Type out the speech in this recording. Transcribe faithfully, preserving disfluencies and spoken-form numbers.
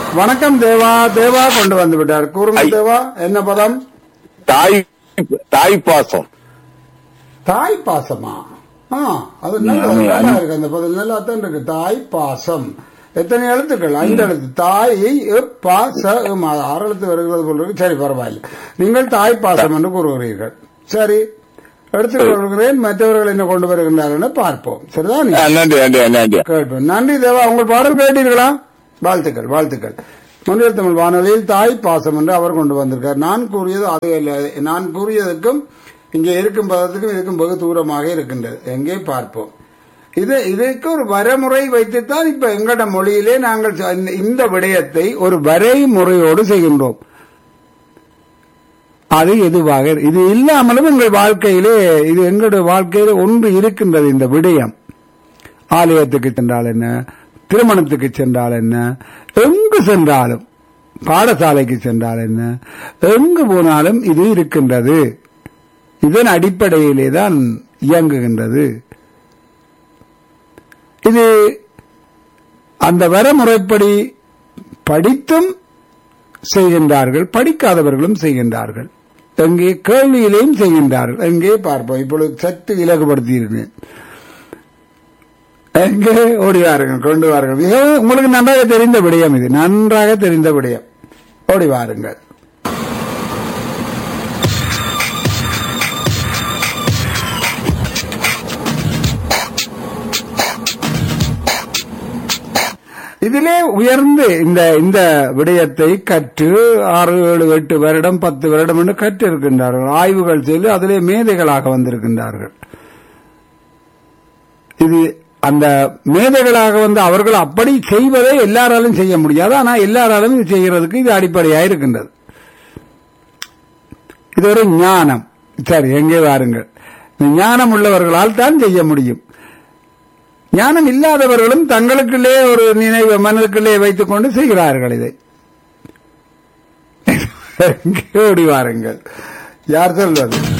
வணக்கம் தேவா. தேவா கொண்டு வந்து விட்டார். கூறுங்க தேவா, என்ன பதம்? தாய் தாய் பாசம். தாய் பாசமா? ஆ, அது நல்லா நல்லா இருக்கு. அந்த பதம் நல்லா தான் இருக்கு. தாய் பாசம். எத்தனை எழுத்துக்கள்? ஐந்து எழுத்து. தாய் பாச ஆறு எழுத்து வருகிறது போல இருக்கு. சரி, பரவாயில்லை. நீங்கள் தாய் பாசம் என்று கூறுகிறீர்கள். சரி, எடுத்துக் கொள்கிறேன். மற்றவர்கள் என்ன கொண்டு வருகின்றார்கள் பார்ப்போம். சரிதான், கேட்போம். நன்றி தேவா. உங்கள் பாடல் கேட்டீர்களா? வாழ்த்துக்கள், வாழ்த்துக்கள். முன்னில் தமிழ் வானொலியில் தாய் பாசம் என்று அவர் கொண்டு வந்திருக்கார். நான் கூறியது அது இல்லை. நான் கூறியதற்கும் இங்கே இருக்கும் பதத்துக்கும் இதுக்கும் வெகு தூரமாக இருக்கின்றது. எங்கே பார்ப்போம். இது இதுக்கு ஒரு வரைமுறை வைத்துத்தான் இப்ப எங்கட மொழியிலே நாங்கள் இந்த விடயத்தை ஒரு வரைமுறையோடு செய்கின்றோம். அது எதுவாக இது இல்லாமலும் எங்கள் வாழ்க்கையிலே இது எங்களுடைய வாழ்க்கையில ஒன்று இருக்கின்றது. இந்த விடயம் ஆலயத்துக்கு சென்றால் என்ன, திருமணத்துக்கு சென்றால் என்ன, எங்கு சென்றாலும், பாடசாலைக்கு சென்றால் என்ன, எங்கு போனாலும் இது இருக்கின்றது. இதன் அடிப்படையிலே தான் இயங்குகின்றது. இது அந்த வரைமுறைப்படி படித்தும் செய்கின்றார்கள், படிக்காதவர்களும் செய்கின்றார்கள். எங்கே கேள்வியிலையும் செய்கின்றார்கள். எங்கே பார்ப்போம். இப்பொழுது சற்று இலகுபடுத்தியிருக்கேன். எங்கே ஓடிவாருங்கள், கொண்டு வாருங்கள். உங்களுக்கு நன்றாக தெரிந்த விடயம், இது நன்றாக தெரிந்த விடயம். ஓடி வாருங்கள். இதிலே உயர்ந்து இந்த இந்த விடயத்தை கற்று ஆறு ஏழு எட்டு வருடம் பத்து வருடம் என்று கற்று இருக்கின்றார்கள். ஆய்வுகள் செய்து அதிலே மேதைகளாக வந்திருக்கின்றார்கள். இது அந்த மேதைகளாக வந்து அவர்கள் அப்படி செய்வதை எல்லாராலும் செய்ய முடியாது. ஆனால் எல்லாராலும் இது செய்கிறதுக்கு இது அடிப்படையாக இருக்கின்றது. இது ஒரு ஞானம். சரி, எங்கே வாருங்கள். ஞானம் உள்ளவர்களால் தான் செய்ய முடியும். ஞானம் இல்லாதவர்களும் தங்களுக்குள்ளே ஒரு நினைவு மனதுக்குள்ளே வைத்துக் கொண்டு செய்கிறார்கள். இதை ஓடி வாருங்கள். யார் சொல்வது?